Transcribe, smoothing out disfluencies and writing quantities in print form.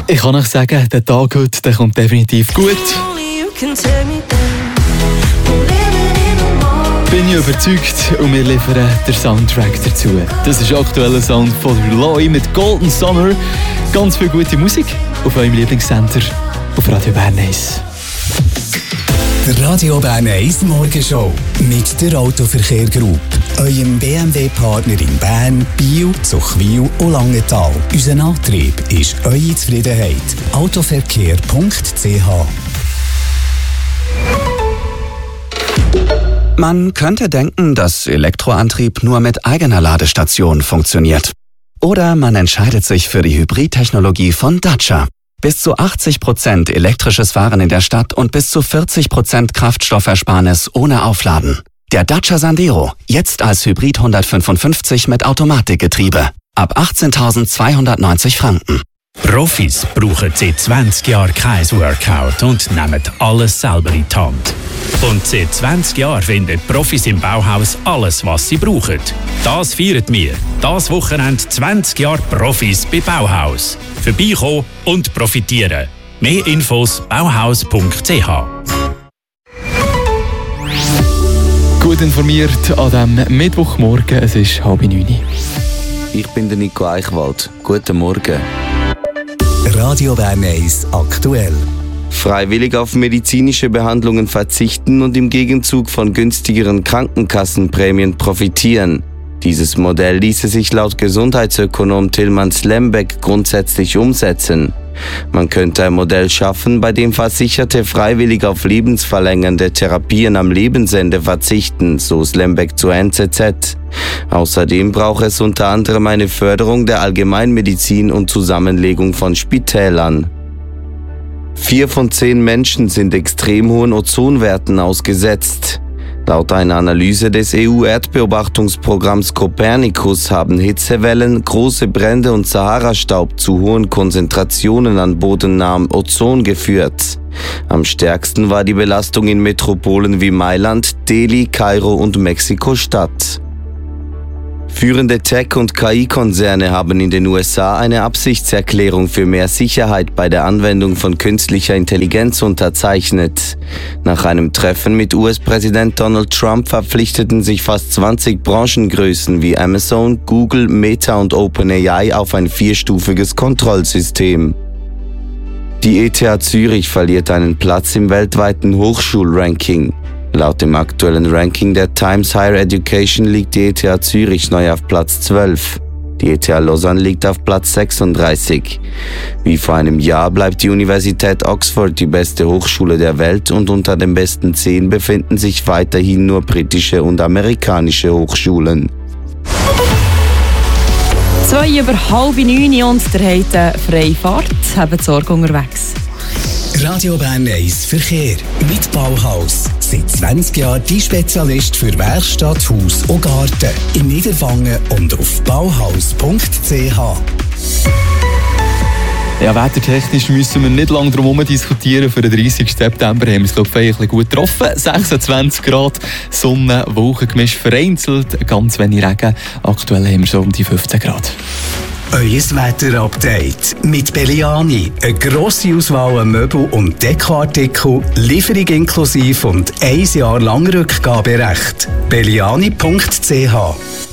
Ich kann euch sagen, der Tag heute der kommt definitiv gut. Bin ich überzeugt und wir liefern den Soundtrack dazu. Das ist der aktuelle Sound von Roy mit Golden Summer. Ganz viel gute Musik auf eurem Lieblingssender auf Radio Bern 1. Der Radio Bern 1 Morgenshow mit der Autoverkehr Group, eurem BMW-Partner in Bern, Biel, Zuchwil und Langenthal. Unser Antrieb ist eure Zufriedenheit. Autoverkehr.ch. Man könnte denken, dass Elektroantrieb nur mit eigener Ladestation funktioniert. Oder man entscheidet sich für die Hybridtechnologie von Dacia. Bis zu 80% elektrisches Fahren in der Stadt und bis zu 40% Kraftstoffersparnis ohne Aufladen. Der Dacia Sandero, jetzt als Hybrid 155 mit Automatikgetriebe. Ab 18.290 Franken. Profis brauchen seit 20 Jahren kein Workout und nehmen alles selber in die Hand. Und seit 20 Jahren finden Profis im Bauhaus alles, was sie brauchen. Das feiern wir. Das Wochenende 20 Jahre Profis bei Bauhaus. Vorbeikommen und profitieren. Mehr Infos bauhaus.ch. Gut informiert an diesem Mittwochmorgen, es ist 8:30. Ich bin der Nico Eichwald. Guten Morgen. Radio Bern 1 aktuell. Freiwillig auf medizinische Behandlungen verzichten und im Gegenzug von günstigeren Krankenkassenprämien profitieren. Dieses Modell ließe sich laut Gesundheitsökonom Tilman Slembeck grundsätzlich umsetzen. Man könnte ein Modell schaffen, bei dem Versicherte freiwillig auf lebensverlängernde Therapien am Lebensende verzichten, so Slembeck zur NZZ. Außerdem braucht es unter anderem eine Förderung der Allgemeinmedizin und Zusammenlegung von Spitälern. 4 von 10 Menschen sind extrem hohen Ozonwerten ausgesetzt. Laut einer Analyse des EU-Erdbeobachtungsprogramms Copernicus haben Hitzewellen, große Brände und Sahara-Staub zu hohen Konzentrationen an bodennahem Ozon geführt. Am stärksten war die Belastung in Metropolen wie Mailand, Delhi, Kairo und Mexiko-Stadt. Führende Tech- und KI-Konzerne haben in den USA eine Absichtserklärung für mehr Sicherheit bei der Anwendung von künstlicher Intelligenz unterzeichnet. Nach einem Treffen mit US-Präsident Donald Trump verpflichteten sich fast 20 Branchengrößen wie Amazon, Google, Meta und OpenAI auf ein 4-stufiges Kontrollsystem. Die ETH Zürich verliert einen Platz im weltweiten Hochschulranking. Laut dem aktuellen Ranking der Times Higher Education liegt die ETH Zürich neu auf Platz 12. Die ETH Lausanne liegt auf Platz 36. Wie vor einem Jahr bleibt die Universität Oxford die beste Hochschule der Welt und unter den besten 10 befinden sich weiterhin nur britische und amerikanische Hochschulen. 8:08 und der hat eine freie Fahrt, haben Sorge unterwegs. Radio Bern 1 Verkehr mit Bauhaus. Seit 20 Jahren die Spezialist für Werkstatt, Haus und Garten. In Niederwangen und auf bauhaus.ch. Ja, wettertechnisch müssen wir nicht lange drum diskutieren. Für den 30. September haben wir es, glaube ich, ein gut getroffen. 26 Grad, Sonne, Wolkengemisch, vereinzelt, ganz wenig Regen. Aktuell haben wir so um die 15 Grad. Euer Wetterupdate mit Belliani. Eine grosse Auswahl an Möbel- und Dekoartikeln, Lieferung inklusive und 1 Jahr lang Rückgaberecht. Belliani.ch